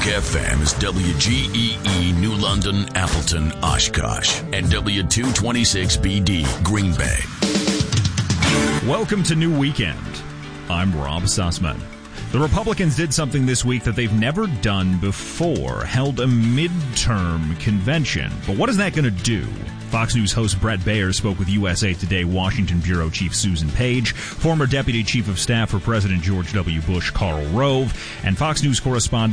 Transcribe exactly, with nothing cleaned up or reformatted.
Talk F M is W G E E New London, Appleton, Oshkosh, and W two twenty-six B D Green Bay. Welcome to New Weekend. I'm Rob Sussman. The Republicans did something this week that they've never done before, held a midterm convention. But what is that going to do? Fox News host Bret Baier spoke with U S A Today Washington Bureau Chief Susan Page, former Deputy Chief of Staff for President George W. Bush Karl Rove, and Fox News correspondent